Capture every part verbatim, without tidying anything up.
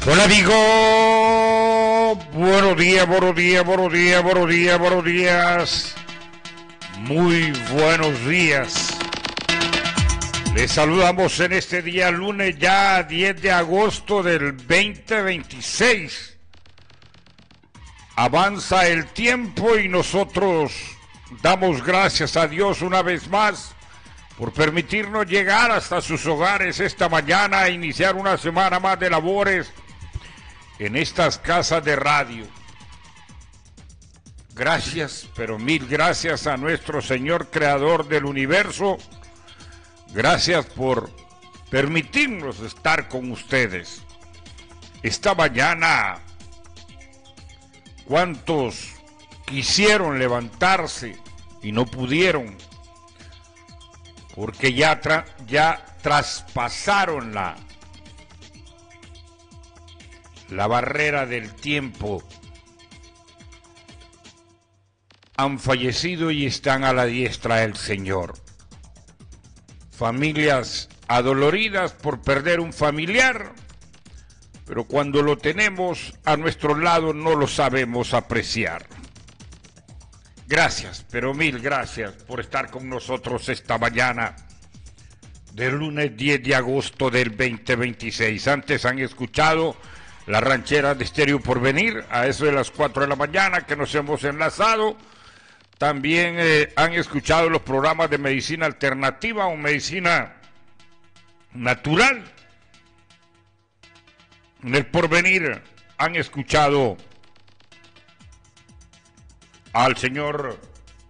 Hola amigo, buenos días, buenos días, buenos días, buenos días, buenos días, muy buenos días. Les saludamos en este día lunes ya diez de agosto del veinte veintiséis. Avanza el tiempo y nosotros damos gracias a Dios una vez más por permitirnos llegar hasta sus hogares esta mañana e iniciar una semana más de labores en estas casas de radio. Gracias, pero mil gracias a nuestro Señor Creador del Universo. Gracias por permitirnos estar con ustedes. Esta mañana, ¿cuántos quisieron levantarse y no pudieron? Porque ya, tra- ya traspasaron la La barrera del tiempo, han fallecido y están a la diestra del Señor. Familias adoloridas por perder un familiar, pero cuando lo tenemos a nuestro lado no lo sabemos apreciar. Gracias, pero mil gracias por estar con nosotros esta mañana del lunes diez de agosto del veinte veintiséis. Antes han escuchado la ranchera de Estéreo Porvenir, a eso de las cuatro de la mañana que nos hemos enlazado. También eh, han escuchado los programas de medicina alternativa o medicina natural. En el Porvenir han escuchado al señor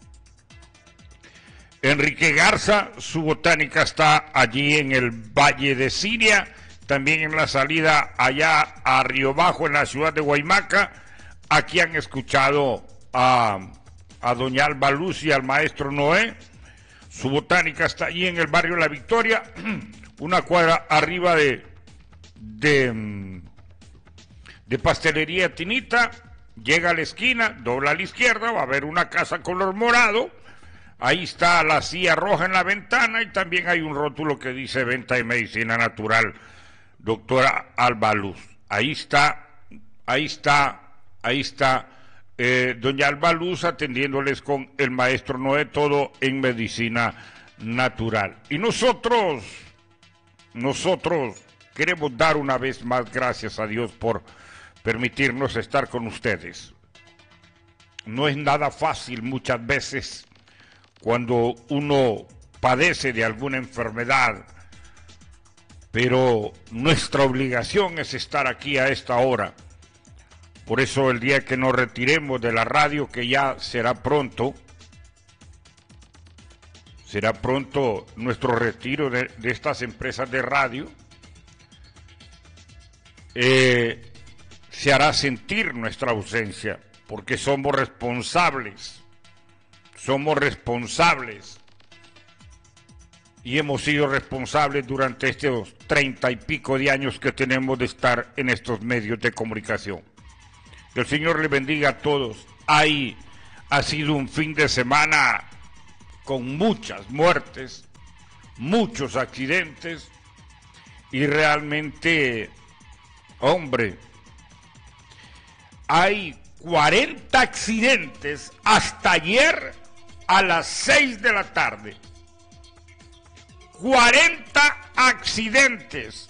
Enrique Garza, su botánica está allí en el Valle de Siria. También en la salida allá a Río Bajo, en la ciudad de Guaymaca. Aquí han escuchado a, a doña Alba Luz y al maestro Noé. Su botánica está allí en el barrio La Victoria, una cuadra arriba de, de, de Pastelería Tinita. Llega a la esquina, dobla a la izquierda, va a haber una casa color morado. Ahí está la silla roja en la ventana y también hay un rótulo que dice venta de medicina natural. Doctora Alba Luz, ahí está, ahí está, ahí está eh, doña Alba Luz atendiéndoles con el maestro Noé, todo en medicina natural. Y nosotros, nosotros queremos dar una vez más gracias a Dios por permitirnos estar con ustedes. No es nada fácil muchas veces cuando uno padece de alguna enfermedad, pero nuestra obligación es estar aquí a esta hora. Por eso el día que nos retiremos de la radio, que ya será pronto, será pronto nuestro retiro de, de estas empresas de radio, eh, se hará sentir nuestra ausencia, porque somos responsables, somos responsables. Y hemos sido responsables durante estos treinta y pico de años que tenemos de estar en estos medios de comunicación. Que el Señor les bendiga a todos. Ahí ha sido un fin de semana con muchas muertes, muchos accidentes y realmente, hombre, hay cuarenta accidentes hasta ayer a las seis de la tarde. cuarenta accidentes,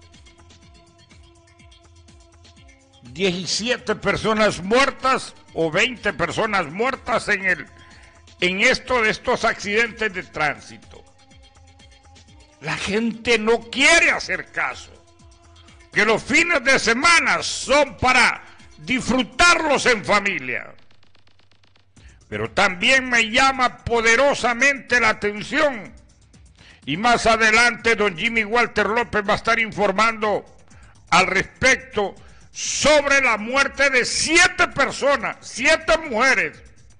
diecisiete personas muertas o veinte personas muertas en el en esto de estos accidentes de tránsito. La gente no quiere hacer caso, que los fines de semana son para disfrutarlos en familia. Pero también me llama poderosamente la atención. Y más adelante don Jimmy Walter López va a estar informando al respecto sobre la muerte de siete personas, siete mujeres.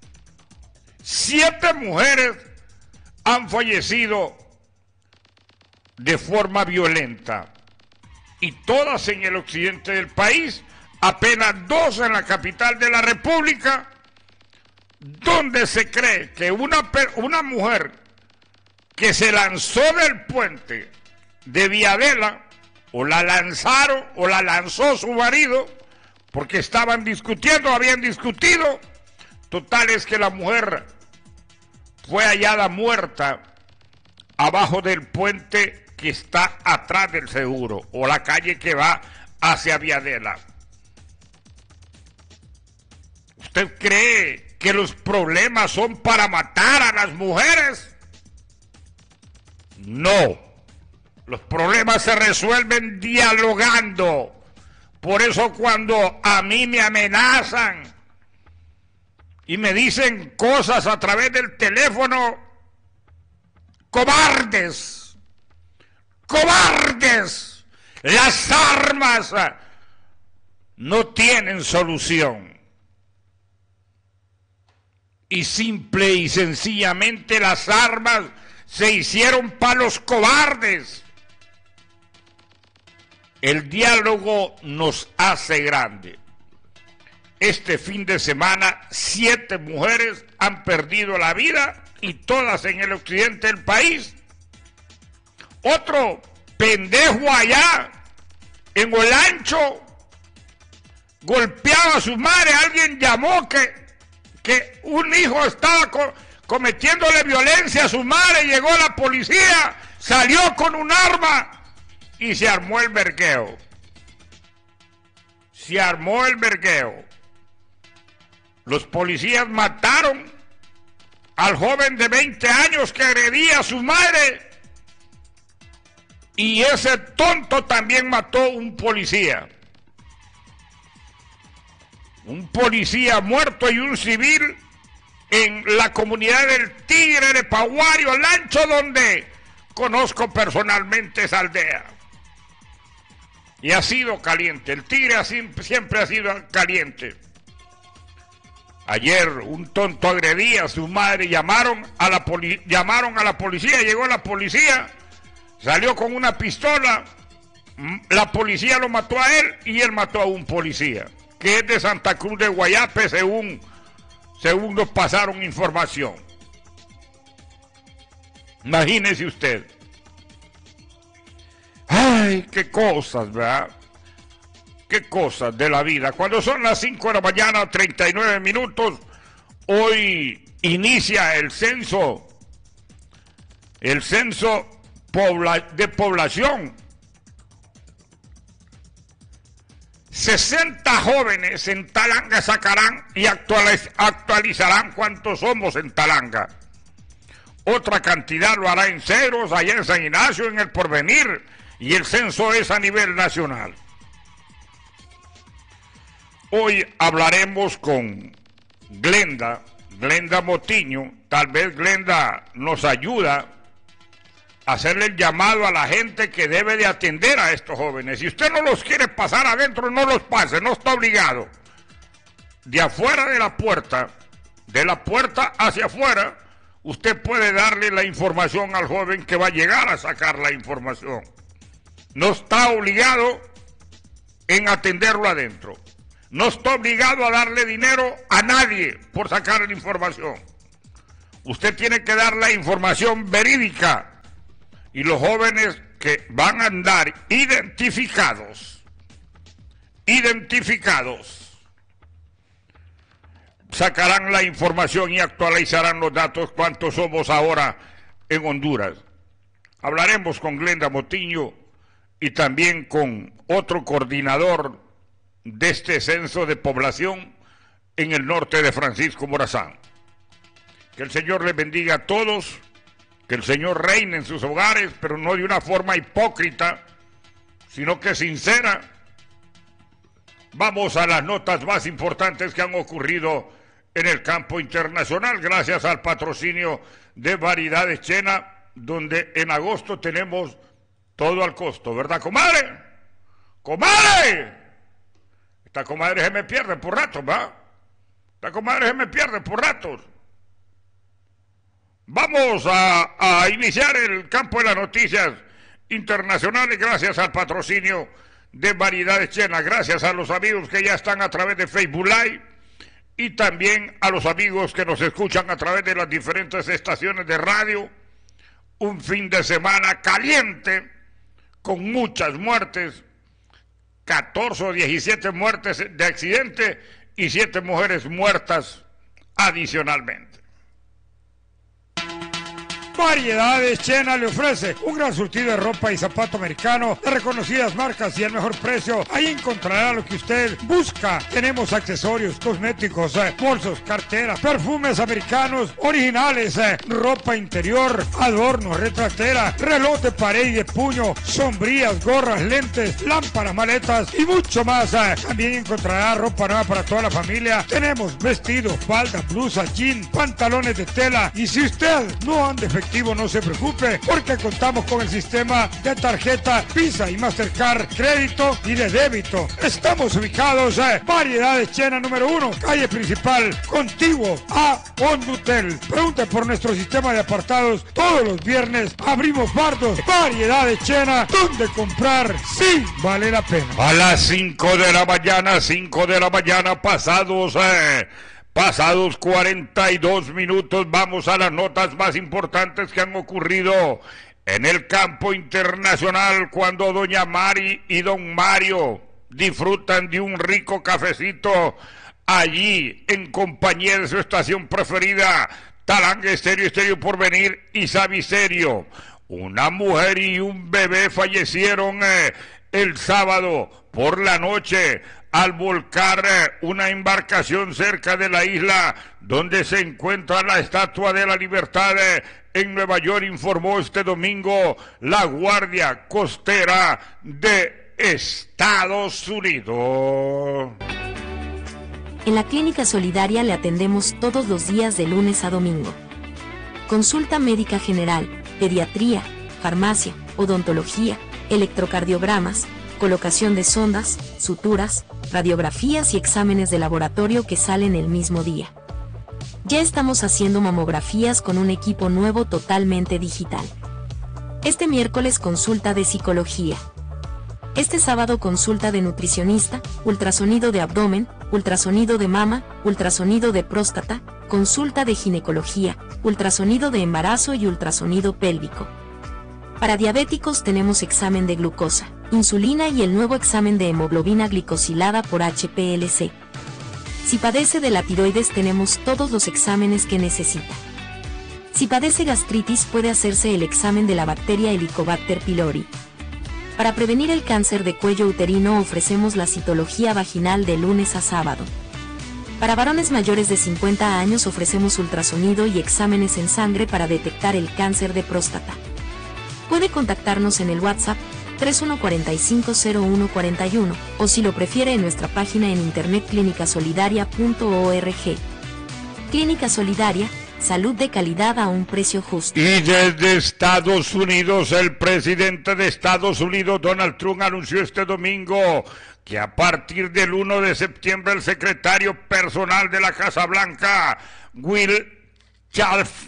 Siete mujeres han fallecido de forma violenta. Y todas en el occidente del país, apenas dos en la capital de la República, donde se cree que una, una mujer que se lanzó del puente de Viadela o la lanzaron, o la lanzó su marido, porque estaban discutiendo, habían discutido. Total es que la mujer fue hallada muerta abajo del puente que está atrás del seguro, o la calle que va hacia Viadela. ¿Usted cree que los problemas son para matar a las mujeres? No. Los problemas se resuelven dialogando. Por eso cuando a mí me amenazan y me dicen cosas a través del teléfono, cobardes, cobardes, las armas no tienen solución. Y simple y sencillamente las armas se hicieron para los cobardes. El diálogo nos hace grande. Este fin de semana, siete mujeres han perdido la vida y todas en el occidente del país. Otro pendejo allá en Olancho golpeaba a su madre. Alguien llamó que, que un hijo estaba co cometiéndole violencia a su madre. Llegó la policía, salió con un arma y se armó el vergueo. Se armó el vergueo. Los policías mataron al joven de veinte años que agredía a su madre. Y ese tonto también mató a un policía. Un policía muerto y un civil en la comunidad del Tigre de Paguario, Lancho, donde conozco personalmente esa aldea. Y ha sido caliente. El Tigre así, siempre ha sido caliente. Ayer un tonto agredía a su madre, llamaron a la poli llamaron a la policía, llegó la policía, salió con una pistola, la policía lo mató a él y él mató a un policía, que es de Santa Cruz de Guayape, según, según nos pasaron información. Imagínese usted. Ay, qué cosas, ¿verdad? Qué cosas de la vida. Cuando son las cinco de la mañana, treinta y nueve minutos, hoy inicia el censo, el censo pobla, de población. sesenta jóvenes en Talanga sacarán y actualiz, actualizarán cuántos somos en Talanga. Otra cantidad lo hará en Ceros, allá en San Ignacio, en El Porvenir, y el censo es a nivel nacional. Hoy hablaremos con Glenda, Glenda Motiño. Tal vez Glenda nos ayuda a hacerle el llamado a la gente que debe de atender a estos jóvenes. Si usted no los quiere pasar adentro, no los pase, no está obligado. De afuera de la puerta, de la puerta hacia afuera, usted puede darle la información al joven que va a llegar a sacar la información. No está obligado en atenderlo adentro. No está obligado a darle dinero a nadie por sacar la información. Usted tiene que dar la información verídica. Y los jóvenes que van a andar identificados, identificados, sacarán la información y actualizarán los datos cuántos somos ahora en Honduras. Hablaremos con Glenda Motiño y también con otro coordinador de este censo de población en el norte de Francisco Morazán. Que el Señor les bendiga a todos, que el Señor reine en sus hogares, pero no de una forma hipócrita, sino que sincera. Vamos a las notas más importantes que han ocurrido en el campo internacional, gracias al patrocinio de Variedades Chena, donde en agosto tenemos todo al costo, ¿verdad, comadre? ¡Comadre! Esta comadre se me pierde por ratos, ¿va? Esta comadre se me pierde por ratos. Vamos a, a iniciar el campo de las noticias internacionales gracias al patrocinio de Variedades Chena, gracias a los amigos que ya están a través de Facebook Live y también a los amigos que nos escuchan a través de las diferentes estaciones de radio. Un fin de semana caliente con muchas muertes, catorce o diecisiete muertes de accidente y siete mujeres muertas adicionalmente. Variedades Chena le ofrece un gran surtido de ropa y zapato americano de reconocidas marcas y al mejor precio. Ahí encontrará lo que usted busca. Tenemos accesorios, cosméticos, eh, bolsos, carteras, perfumes americanos originales, eh, ropa interior, adornos, retratera, reloj de pared y de puño, sombrillas, gorras, lentes, lámparas, maletas y mucho más. Eh. También encontrará ropa nueva para toda la familia. Tenemos vestidos, faldas, blusas, jeans, pantalones de tela. Y si usted no anda efectivo, no se preocupe, porque contamos con el sistema de tarjeta Visa y Mastercard, crédito y de débito. Estamos ubicados en eh, Variedades Chena número uno, calle principal, contiguo a Hondutel. Pregunte por nuestro sistema de apartados. Todos los viernes abrimos bardos. Variedades Chena, donde comprar sí vale la pena. A las cinco de la mañana, cinco de la mañana pasados... Eh. Pasados cuarenta y dos minutos, vamos a las notas más importantes que han ocurrido en el campo internacional cuando doña Mari y don Mario disfrutan de un rico cafecito allí en compañía de su estación preferida, Talanga Estéreo, Estéreo Porvenir y Sabisterio. Una mujer y un bebé fallecieron eh, el sábado por la noche al volcar una embarcación cerca de la isla donde se encuentra la Estatua de la Libertad en Nueva York, informó este domingo la Guardia Costera de Estados Unidos. En la Clínica Solidaria le atendemos todos los días de lunes a domingo. Consulta médica general, pediatría, farmacia, odontología, electrocardiogramas, colocación de sondas, suturas, radiografías y exámenes de laboratorio que salen el mismo día. Ya estamos haciendo mamografías con un equipo nuevo totalmente digital. Este miércoles consulta de psicología. Este sábado consulta de nutricionista, ultrasonido de abdomen, ultrasonido de mama, ultrasonido de próstata, consulta de ginecología, ultrasonido de embarazo y ultrasonido pélvico. Para diabéticos tenemos examen de glucosa, insulina y el nuevo examen de hemoglobina glicosilada por H P L C. Si padece de la tiroides tenemos todos los exámenes que necesita. Si padece gastritis puede hacerse el examen de la bacteria Helicobacter pylori. Para prevenir el cáncer de cuello uterino ofrecemos la citología vaginal de lunes a sábado. Para varones mayores de cincuenta años ofrecemos ultrasonido y exámenes en sangre para detectar el cáncer de próstata. Puede contactarnos en el WhatsApp tres uno cuatro cinco cero uno cuatro uno o si lo prefiere en nuestra página en internet clínica solidaria punto org. Clínica Solidaria, salud de calidad a un precio justo. Y desde Estados Unidos, el presidente de Estados Unidos, Donald Trump, anunció este domingo que a partir del primero de septiembre el secretario personal de la Casa Blanca, Will Chalf,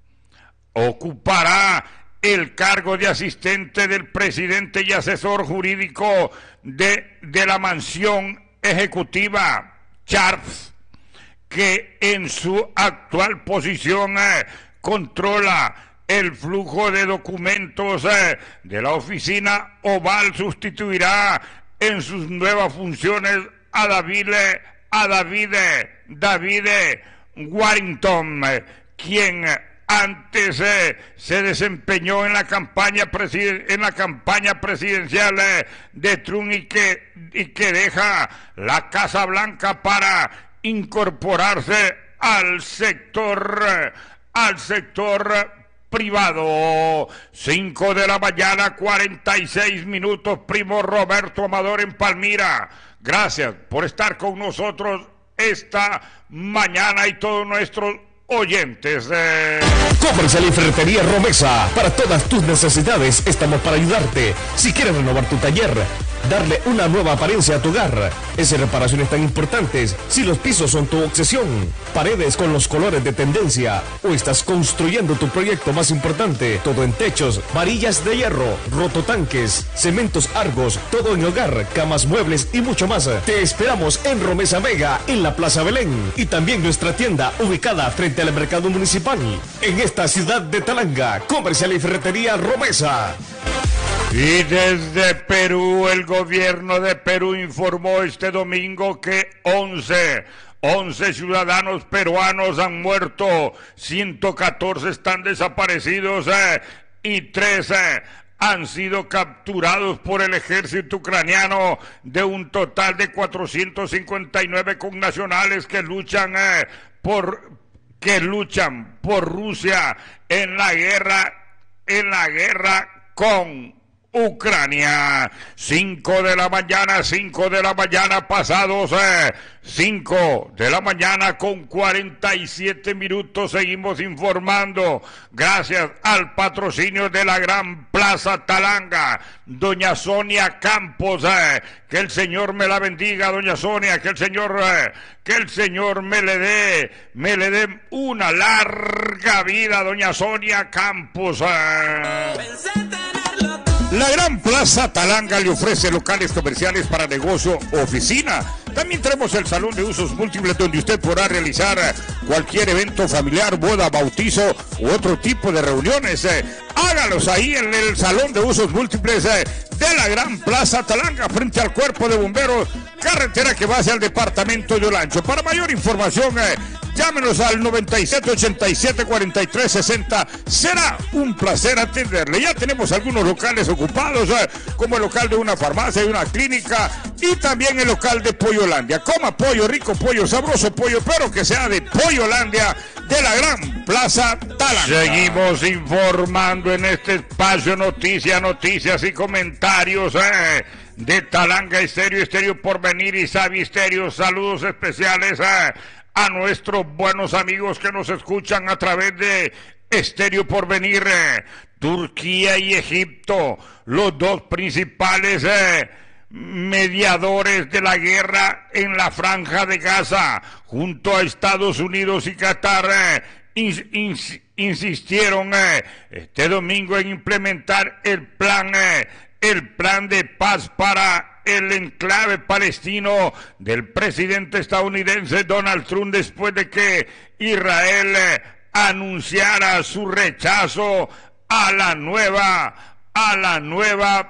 ocupará el cargo de asistente del presidente y asesor jurídico de, de la mansión ejecutiva. Chalf, que en su actual posición eh, controla el flujo de documentos eh, de la oficina oval, sustituirá en sus nuevas funciones a David, a David, David Warrington, eh, quien antes eh, se desempeñó en la campaña presiden- en la campaña presidencial eh, de Trump y que, y que deja la Casa Blanca para incorporarse al sector eh, al sector privado. Cinco de la mañana, cuarenta y seis minutos, primo Roberto Amador en Palmira. Gracias por estar con nosotros esta mañana y todos nuestros oyentes. Eh... Comercial y Ferretería Romesa. Para todas tus necesidades estamos para ayudarte. Si quieres renovar tu taller, darle una nueva apariencia a tu hogar, esas reparaciones tan importantes, si los pisos son tu obsesión, paredes con los colores de tendencia, o estás construyendo tu proyecto más importante, todo en techos, varillas de hierro, rototanques, cementos Argos, todo en hogar, camas, muebles y mucho más. Te esperamos en Romesa Mega, en la Plaza Belén, y también nuestra tienda ubicada frente al mercado municipal, en esta ciudad de Talanga. Comercial y Ferretería Romesa. Y desde Perú, el gobierno de Perú informó este domingo que once ciudadanos peruanos han muerto, ciento catorce están desaparecidos eh, y trece han sido capturados por el ejército ucraniano, de un total de cuatrocientos cincuenta y nueve connacionales que luchan eh, por que luchan por Rusia en la guerra en la guerra con Ucrania. Cinco de la mañana, cinco de la mañana pasados, eh, cinco de la mañana con cuarenta y siete minutos, seguimos informando, gracias al patrocinio de la Gran Plaza Talanga, doña Sonia Campos, eh, que el Señor me la bendiga, doña Sonia, que el Señor, eh, que el Señor me le dé, me le dé una larga vida, doña Sonia Campos. Eh. La Gran Plaza Talanga le ofrece locales comerciales para negocio o oficina. También tenemos el salón de usos múltiples donde usted podrá realizar cualquier evento familiar, boda, bautizo u otro tipo de reuniones. Hágalos ahí en el salón de usos múltiples de la Gran Plaza Talanga, frente al Cuerpo de Bomberos, carretera que va hacia el departamento de Olancho. Para mayor información, eh, llámenos al noventa y siete, ochenta y siete, cuarenta y tres, sesenta. Será un placer atenderle. Ya tenemos algunos locales ocupados, eh, como el local de una farmacia y una clínica, y también el local de Pollolandia. Coma pollo, rico pollo, sabroso pollo, pero que sea de Pollolandia, de la Gran Plaza Talanga. Seguimos informando en este espacio, noticias, noticias y comentarios eh, de Talanga Estéreo, Estéreo Porvenir y Sabi Estéreo. Saludos especiales eh, a nuestros buenos amigos que nos escuchan a través de Estéreo Porvenir, eh, Turquía y Egipto, los dos principales eh, mediadores de la guerra en la Franja de Gaza, junto a Estados Unidos y Qatar, eh, ins, ins, insistieron eh, este domingo en implementar el plan, eh, el plan de paz para el enclave palestino del presidente estadounidense Donald Trump, después de que Israel eh, anunciara su rechazo a la nueva, a la nueva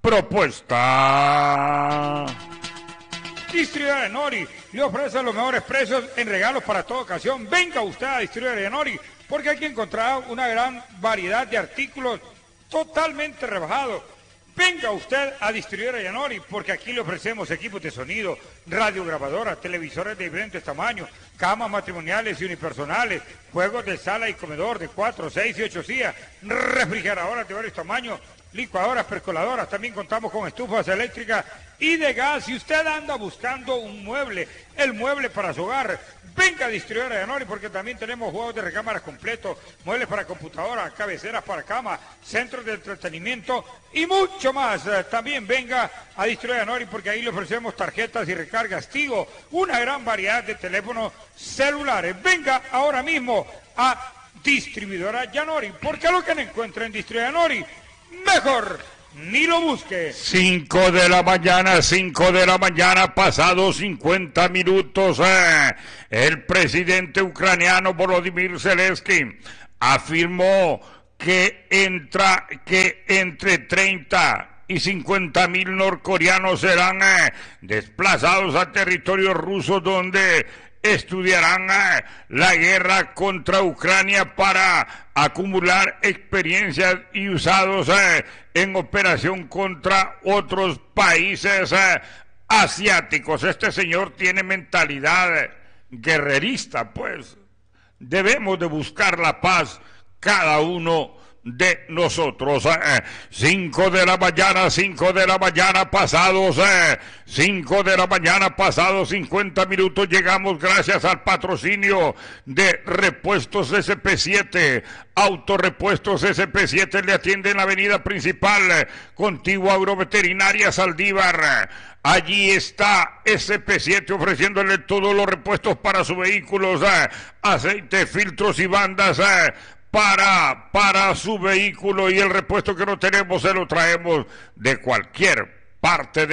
propuesta. Distribuidora Nori le ofrece los mejores precios en regalos para toda ocasión. Venga usted a Distribuidora Nori, porque aquí encontrará una gran variedad de artículos totalmente rebajados. Venga usted a Distribuidora Yanori, porque aquí le ofrecemos equipos de sonido, radiograbadoras, televisores de diferentes tamaños, camas matrimoniales y unipersonales, juegos de sala y comedor de cuatro, seis y ocho sillas, refrigeradoras de varios tamaños, licuadoras, percoladoras. También contamos con estufas eléctricas y de gas. Si usted anda buscando un mueble, el mueble para su hogar, venga a Distribuidora Yanori, porque también tenemos juegos de recámaras completos, muebles para computadoras, cabeceras para cama, centros de entretenimiento y mucho más. También venga a Distribuidora Yanori, porque ahí le ofrecemos tarjetas y recargas Tigo, una gran variedad de teléfonos celulares. Venga ahora mismo a Distribuidora Yanori, porque lo que no encuentra en Distribuidora Yanori, mejor ni lo busque. Cinco de la mañana, cinco de la mañana, pasados cincuenta minutos, eh, el presidente ucraniano Volodymyr Zelensky afirmó que entra, que entre treinta y cincuenta mil norcoreanos serán eh, desplazados a territorio ruso, donde estudiarán eh, la guerra contra Ucrania para acumular experiencias y usados eh, en operación contra otros países eh, asiáticos. Este señor tiene mentalidad guerrerista, pues debemos de buscar la paz cada uno de nosotros. eh, cinco de la mañana, cinco de la mañana pasados, eh, cinco de la mañana pasados cincuenta minutos, llegamos gracias al patrocinio de Repuestos S P siete. Autorepuestos S P siete le atiende en la avenida principal, eh, contigua Agroveterinaria Saldívar. Allí está S P siete ofreciéndole todos los repuestos para sus vehículos, eh, aceite, filtros y bandas, eh, para, para su vehículo, y el repuesto que no tenemos se lo traemos de cualquier parte de